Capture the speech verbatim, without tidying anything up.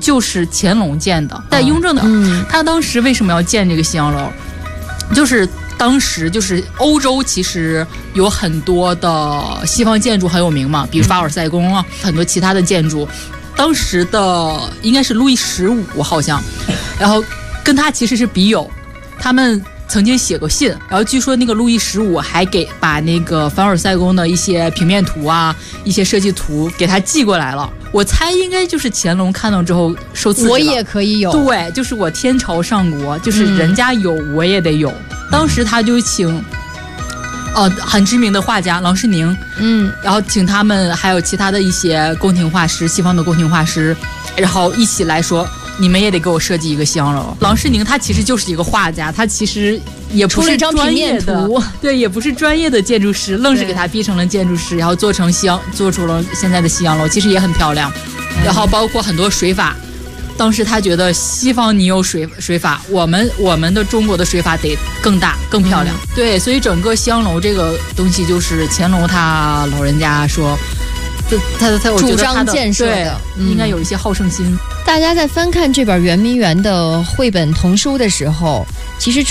就是乾隆建的，在雍正的、嗯、他当时为什么要建这个西洋楼，就是当时就是欧洲其实有很多的西方建筑很有名嘛，比如凡尔赛宫啊，很多其他的建筑，当时的应该是路易十五好像，然后跟他其实是笔友，他们曾经写过信，然后据说那个路易十五还给把那个凡尔赛宫的一些平面图啊，一些设计图给他寄过来了。我猜应该就是乾隆看到之后受刺激了， 我也可以有， 对，就是我天朝上国，就是人家有、嗯、我也得有。当时他就请呃很知名的画家郎世宁，嗯，然后请他们还有其他的一些宫廷画师，西方的宫廷画师，然后一起来说你们也得给我设计一个西洋楼。郎世宁他其实就是一个画家，他其实也不是专业的，对，也不是专业的建筑师，愣是给他逼成了建筑师，然后做成西洋，做出了现在的西洋楼，其实也很漂亮。然后包括很多水法，当时他觉得西方你有水水法，我们我们的中国的水法得更大更漂亮、嗯、对，所以整个西洋楼这个东西就是乾隆他老人家说他他他我觉得他的主张建设的、 嗯、应该有一些好胜心。 大家在翻看这本圆明园的绘本童书的时候，其实